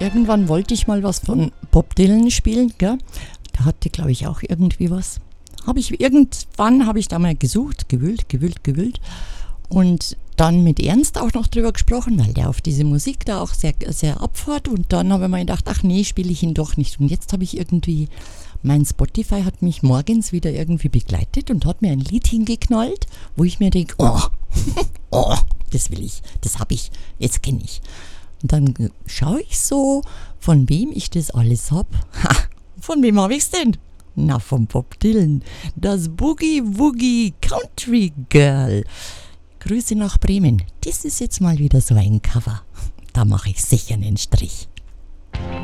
irgendwann wollte ich mal was von Bob Dylan spielen, gell? Der hatte, glaube ich, auch irgendwie was. Irgendwann habe ich da mal gesucht, gewühlt. Und dann mit Ernst auch noch drüber gesprochen, weil der auf diese Musik da auch sehr, sehr abfährt. Und dann habe ich mir gedacht, ach nee, spiele ich ihn doch nicht. Und jetzt habe ich irgendwie, mein Spotify hat mich morgens wieder irgendwie begleitet und hat mir ein Lied hingeknallt, wo ich mir denke, oh, das will ich, das habe ich, jetzt kenne ich. Und dann schaue ich so, von wem ich das alles habe. Von wem habe ich es denn? Na, von Bob Dylan. Das Boogie Woogie Country Girl. Grüße nach Bremen. Das ist jetzt mal wieder so ein Cover. Da mache ich sicher einen Strich.